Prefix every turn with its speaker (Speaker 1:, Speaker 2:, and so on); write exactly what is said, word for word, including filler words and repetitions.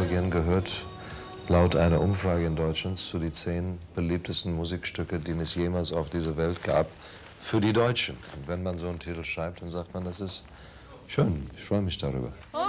Speaker 1: Belgien gehört laut einer Umfrage in Deutschland zu den zehn beliebtesten Musikstücke, die es jemals auf dieser Welt gab, für die Deutschen. Und wenn man so einen Titel schreibt, dann sagt man, das ist schön, ich freue mich darüber.